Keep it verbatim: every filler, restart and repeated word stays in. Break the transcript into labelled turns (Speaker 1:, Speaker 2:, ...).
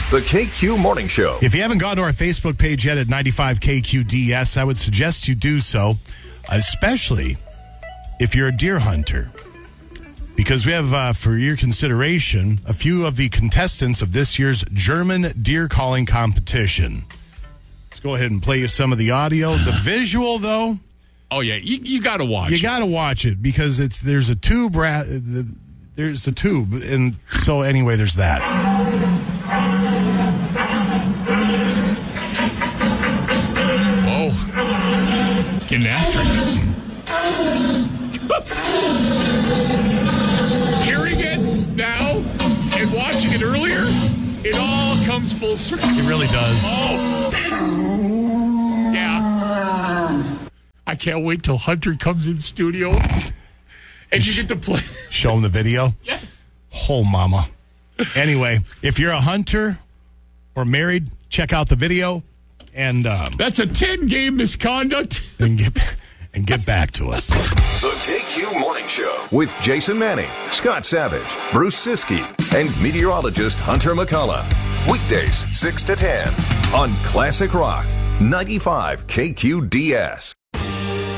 Speaker 1: The K Q Morning Show.
Speaker 2: If you haven't gone to our Facebook page yet at ninety-five K Q D S, I would suggest you do so, especially if you're a deer hunter. Because we have, uh, for your consideration, a few of the contestants of this year's German deer calling competition. Let's go ahead and play you some of the audio. The visual, though.
Speaker 3: Oh, yeah. You, you got to watch
Speaker 2: You
Speaker 3: it.
Speaker 2: got to watch it because it's there's a tube. Ra- there's a tube. And so, anyway, there's that.
Speaker 3: Oh. Getting after it. Hearing it now and watching it earlier, it all comes full circle.
Speaker 2: It really does.
Speaker 3: Oh. Yeah. I can't wait till Hunter comes in studio and you get to play.
Speaker 2: Show him the video?
Speaker 3: Yes.
Speaker 2: Oh, mama. Anyway, if you're a hunter or married, check out the video and um,
Speaker 3: That's a ten-game misconduct.
Speaker 2: and get and get back to us.
Speaker 1: The K Q Morning Show with Jason Manning, Scott Savage, Bruce Siskey, and meteorologist Hunter McCullough. Weekdays six to ten on Classic Rock ninety-five K Q D S.